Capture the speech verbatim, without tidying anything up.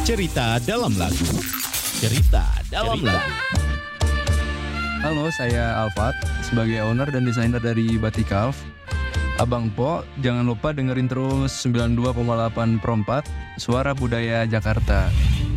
Cerita dalam lagu. Cerita dalam Cerita. lagu. Halo, saya Alfat, sebagai owner dan desainer dari Batikaf. Abang Po, jangan lupa dengerin terus sembilan puluh dua koma delapan per empat Suara Budaya Jakarta.